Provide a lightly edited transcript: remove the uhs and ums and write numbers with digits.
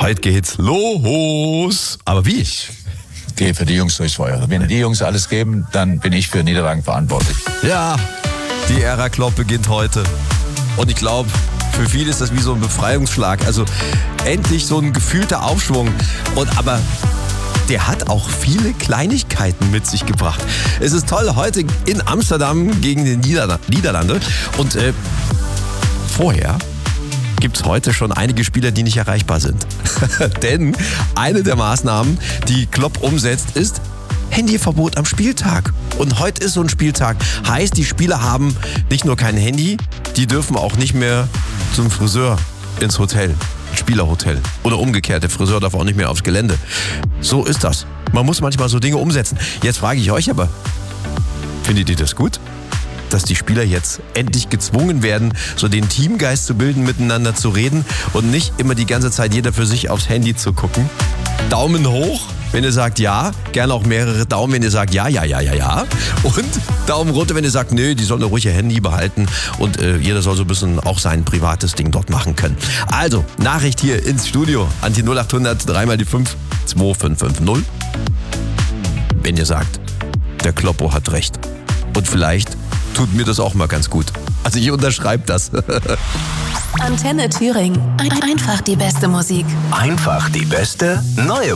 Heute geht's los. Aber wie? Ich gehe für die Jungs durchs Feuer. Wenn die Jungs alles geben, dann bin ich für Niederlagen verantwortlich. Ja, die Ära Klopp beginnt heute. Und ich glaube, für viele ist das wie so ein Befreiungsschlag. Also endlich so ein gefühlter Aufschwung. Aber der hat auch viele Kleinigkeiten mit sich gebracht. Es ist toll, heute in Amsterdam gegen die Niederlande. Und vorher gibt es heute schon einige Spieler, die nicht erreichbar sind. Denn eine der Maßnahmen, die Klopp umsetzt, ist Handyverbot am Spieltag. Und heute ist so ein Spieltag. Heißt, die Spieler haben nicht nur kein Handy, die dürfen auch nicht mehr zum Friseur ins Hotel, Spielerhotel. Oder umgekehrt, der Friseur darf auch nicht mehr aufs Gelände. So ist das. Man muss manchmal so Dinge umsetzen. Jetzt frage ich euch aber, findet ihr das gut? Dass die Spieler jetzt endlich gezwungen werden, so den Teamgeist zu bilden, miteinander zu reden und nicht immer die ganze Zeit jeder für sich aufs Handy zu gucken. Daumen hoch, wenn ihr sagt ja, gerne auch mehrere Daumen, wenn ihr sagt ja. Und Daumen runter, wenn ihr sagt, nö, die sollen ruhig ihr Handy behalten und jeder soll so ein bisschen auch sein privates Ding dort machen können. Also, Nachricht hier ins Studio an die 0800 3 die 5 2550. Wenn ihr sagt, der Kloppo hat recht. Und vielleicht tut mir das auch mal ganz gut. Also ich unterschreibe das. Antenne Thüringen. Einfach die beste Musik. Einfach die beste neue